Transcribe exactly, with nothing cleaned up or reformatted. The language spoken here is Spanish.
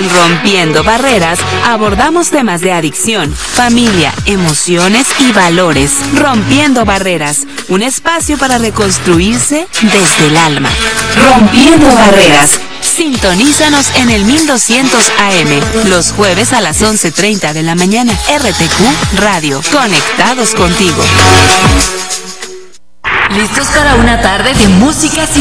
En Rompiendo Barreras abordamos temas de adicción, familia, emociones y valores. Rompiendo Barreras, un espacio para reconstruirse desde el alma. Rompiendo Barreras. Sintonízanos en el mil doscientos A M, los jueves a las once treinta de la mañana. R T Q Radio, conectados contigo. ¿Listos para una tarde de música sin